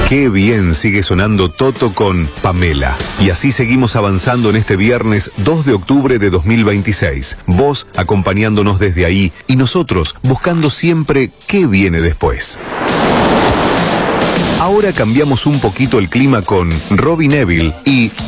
Qué bien sigue sonando Toto con Pamela. Y así seguimos avanzando en este viernes 2 de octubre de 2026. Vos acompañándonos desde ahí y nosotros buscando siempre qué viene después. Ahora cambiamos un poquito el clima con Robbie Nevil y